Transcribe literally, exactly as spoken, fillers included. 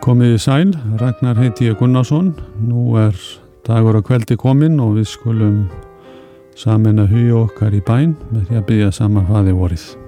Komiði sæl, Ragnar heiti ég Gunnarsson. Nú er dagur að kveldi kominn og við skulum sameina hugi okkar í bæn með því að biðja saman faðir vorið.